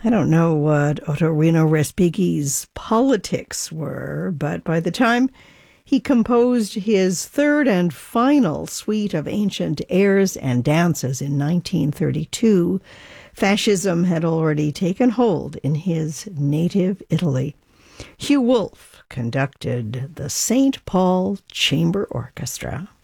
I don't know what Ottorino Respighi's politics were, but by the time he composed his third and final suite of ancient airs and dances in 1932, fascism had already taken hold in his native Italy. Hugh Wolf conducted the St. Paul Chamber Orchestra.